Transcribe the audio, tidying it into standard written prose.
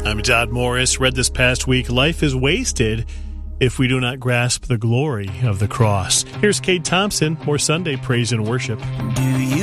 I'm Todd Morris. Read this past week, life is wasted if we do not grasp the glory of the cross. Here's Kate Thompson, more Sunday praise and worship. Do you